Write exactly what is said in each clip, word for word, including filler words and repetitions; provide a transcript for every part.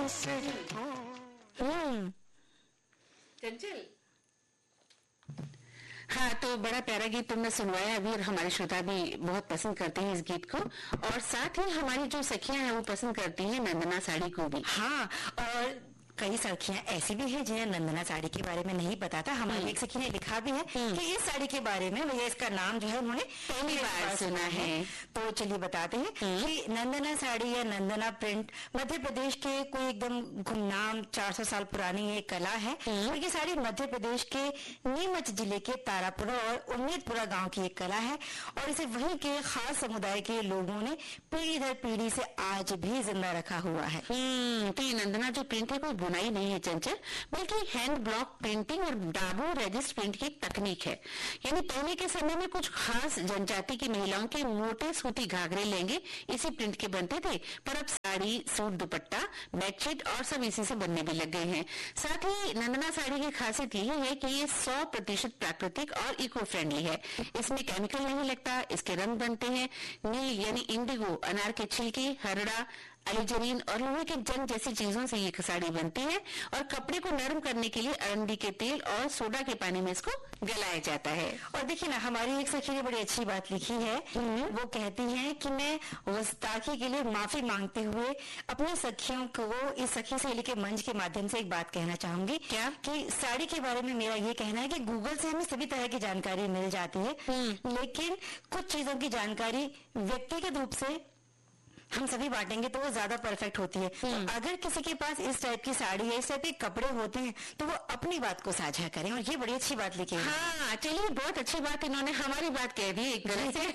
से हम्म चंचल, हाँ, तो बड़ा प्यारा गीत तुमने सुनवाया अभी, और हमारे श्रोता भी बहुत पसंद करते हैं इस गीत को, और साथ ही हमारी जो सखियां हैं वो पसंद करती हैं नंदना साड़ी को भी। हाँ, और कई सखियां ऐसी भी हैं जिन्हें नंदना साड़ी के बारे में नहीं पता था। हमारी एक सखी ने लिखा भी है कि इस साड़ी के बारे में, भैया इसका नाम जो है उन्होंने पहली बार सुना है। तो चलिए बताते हैं कि नंदना साड़ी या नंदना प्रिंट मध्य प्रदेश के कोई एकदम गुमनाम चार सौ साल पुरानी एक कला है, और ये साड़ी मध्य प्रदेश के नीमच जिले के तारापुरा और उम्मीदपुरा गांव की एक कला है, और इसे वहीं के खास समुदाय के लोगों ने पीढ़ी दर पीढ़ी से आज भी जिंदा रखा हुआ है। तो ये नंदना जो प्रिंट है कोई बुनाई नहीं है चंचल, बल्कि हैंड ब्लॉक प्रिंटिंग और डाबो रेजिस्ट प्रिंट की एक तकनीक है। यानी पहले के समय में कुछ खास जनजाति की महिलाओं के मोटे सूती घाघरे लेंगे इसी प्रिंट के बनते थे, पर अब साड़ी, सूट, दुपट्टा, बेडशीट और सब इसी से बनने भी लग गए हैं। साथ ही नंदना साड़ी की खासियत यही है कि ये सौ प्रतिशत प्राकृतिक और इको फ्रेंडली है। इसमें केमिकल नहीं लगता, इसके रंग बनते हैं नील यानी इंडिगो, अनार के छिलके, हरड़ा, एलिजरीन और लोहे के जंग जैसी चीजों से ये साड़ी बनती है, और कपड़े को नरम करने के लिए अरंडी के तेल और सोडा के पानी में इसको गलाया जाता है। और देखिए ना, हमारी एक सखी ने बड़ी अच्छी बात लिखी है। वो कहती हैं कि मैं गुस्ताखी के लिए माफी मांगते हुए अपनी सखियों को इस सखी सहेली के मंच के माध्यम से एक बात कहना चाहूंगी। क्या? कि साड़ी के बारे में मेरा ये कहना है कि गूगल से हमें सभी तरह की जानकारी मिल जाती है, लेकिन कुछ चीजों की जानकारी व्यक्तिगत रूप से हम सभी बांटेंगे तो वो ज्यादा परफेक्ट होती है। तो अगर किसी के पास इस टाइप की साड़ी या इस टाइप के कपड़े होते हैं तो वो अपनी बात को साझा करें, और ये बड़ी अच्छी बात लिखी है। हाँ, चलिए, बहुत अच्छी बात इन्होंने हमारी बात कह दी एक तरह से।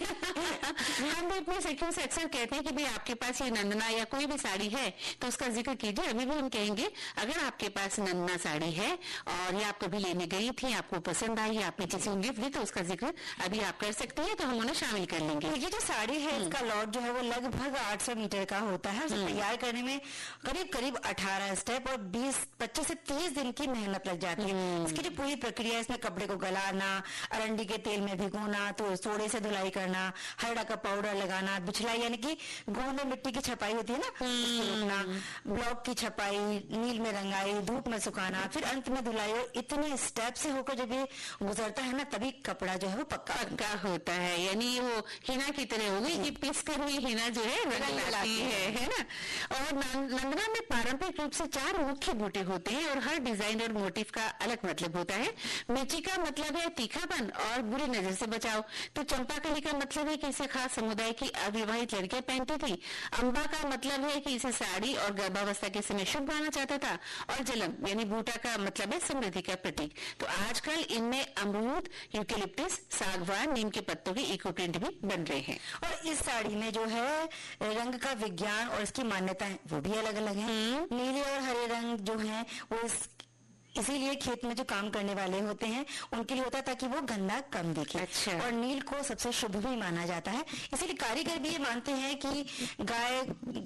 हम भी अपनी सखियों से अक्सर कहते हैं कि भाई आपके पास ये नंदना या कोई भी साड़ी है तो उसका जिक्र कीजिए। अभी भी हम कहेंगे अगर आपके पास नंदना साड़ी है और ये आप कभी लेने गई थी, आपको पसंद आई, आपने किसी को गिफ्ट दी, तो उसका जिक्र अभी आप कर सकते हैं, तो हम उन्हें शामिल कर लेंगे। ये जो साड़ी है इसका लॉट जो है वो लगभग आठ सौ मीटर का होता है। उसे तैयार करने में करीब करीब अठारह स्टेप और बीस पच्चीस से तीस दिन की मेहनत लग जाती है। इसकी जो पूरी प्रक्रिया, इसमें कपड़े को गलाना, अरंडी के तेल में भिगोना, तो सोडे से धुलाई करना, हरड़ा का पाउडर लगाना, बिछलाई यानी कि गोंद में मिट्टी की छपाई होती है ना, रोकना, ब्लॉक की छपाई, नील में रंगाई, धूप में सुखाना, फिर अंत में धुलाई, और इतने स्टेप से होकर जब ये गुजरता है ना, तभी कपड़ा जो है वो पक्का पक्का होता है। यानी वो हिना की तरह हो गई कि पिस कर हुई हिना जो है रंग लाती है, है ना। और नंदना में पारंपरिक रूप से चार मुख्य बूटे होते हैं, और हर डिजाइन और मोटिव का अलग मतलब होता है। मिर्ची का मतलब है तीखापन और बुरी नजर से बचाव, तो चंपाकली का मतलब है कि इसे खास समुदाय की अविवाहित लड़कियां पहनती थी। अम्बा का मतलब है कि इसे साड़ी और गर्भावस्था के समय शुभ माना जाता था, और जलम यानी बूटा का मतलब है समृद्धि का प्रतीक। तो आजकल इनमें अमरूद, यूकेलिप्टस, सागवान, नीम के पत्तों के इको प्रिंट भी बन रहे हैं। और इस साड़ी में जो है रंग का विज्ञान और इसकी मान्यताएं वो भी अलग अलग हैं। नीले और हरे रंग जो हैं वो इस इसीलिए खेत में जो काम करने वाले होते हैं उनके लिए होता है ताकि वो गंदा कम दिखे। अच्छा। और नील को सबसे शुभ भी माना जाता है, इसीलिए कारीगर भी ये मानते हैं कि गाय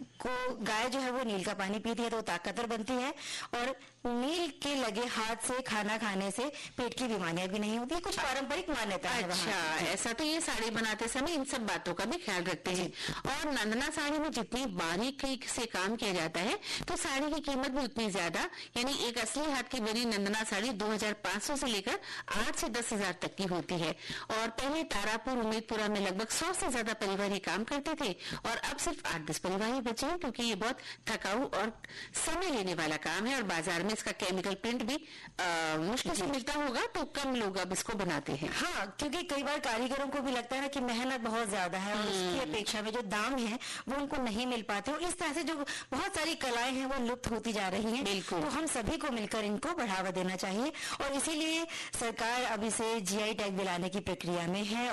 को गाय जो है वो नील का पानी पीती है तो ताकतवर बनती है, और नील के लगे हाथ से खाना खाने से पेट की बीमारियां भी नहीं होती। कुछ पारंपरिक मान्यता है। अच्छा, ऐसा तो ये साड़ी बनाते समय इन सब बातों का भी ख्याल रखते हैं। और नंदना साड़ी में जितनी बारीकी से काम किया जाता है तो साड़ी की कीमत भी उतनी ज्यादा, यानी एक असली हाथ की बनी नंदना साड़ी दो हजार पाँच सौ से लेकर आठ से दस हजार तक की होती है। और पहले तारापुर, उम्मीदपुरा में लगभग सौ से ज्यादा परिवार ये काम करते थे, और अब सिर्फ आठ दस परिवार ही बचे हैं, क्योंकि ये बहुत थकाऊ और समय लेने वाला काम है, और बाजार में इसका केमिकल प्रिंट भी मुश्किल से मिलता होगा, तो कम लोग अब इसको बनाते हैं। हाँ, क्योंकि कई बार कारीगरों को भी लगता है ना कि मेहनत बहुत ज्यादा है, और उसकी अपेक्षा में जो दाम है वो उनको नहीं मिल पाते, और इस तरह से जो बहुत सारी कलाएं हैं वो लुप्त होती जा रही हैं। बिल्कुल। तो हम सभी को मिलकर इनको बढ़ावा देना चाहिए, और इसीलिए सरकार अब इसे जीआई टैग दिलाने की प्रक्रिया में है,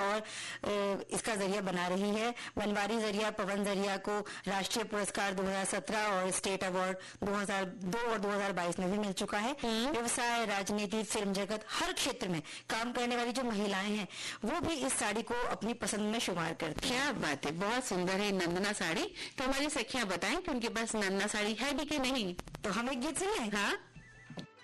और इसका जरिया बना रही है। बनवारी जरिया, पवन जरिया को राष्ट्रीय पुरस्कार दो हजार सत्रह और स्टेट अवार्ड दो हजार दो और दो हजार बाईस में भी मिल चुका है। व्यवसाय, राजनीति, फिल्म जगत, हर क्षेत्र में काम करने वाली जो महिलाएं हैं वो भी इस साड़ी को अपनी पसंद में शुमार करती हैं। क्या बात है, बहुत सुंदर है नंदना साड़ी। तो हमारी सखियां बताएं कि उनके पास नंदना साड़ी है भी कि नहीं। तो हम एक गीत सुने। हाँ,